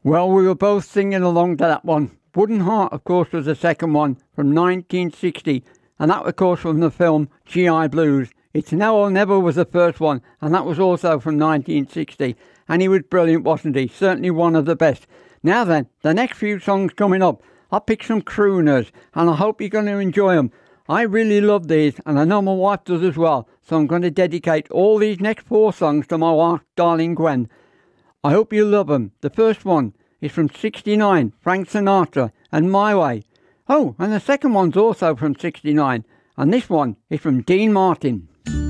Well, we were both singing along to that one. Wooden Heart, of course, was the second one from 1960, and that, of course, from the film GI Blues. It's Now or Never was the first one, and that was also from 1960. And he was brilliant, wasn't he? Certainly one of the best. Now then, the next few songs coming up, I picked some crooners, and I hope you're going to enjoy them. I really love these, and I know my wife does as well, so I'm going to dedicate all these next 4 songs to my wife, darling Gwen. I hope you love them. The first one is from 69, Frank Sinatra, and My Way. Oh, and the second one's also from 69, and this one is from Dean Martin.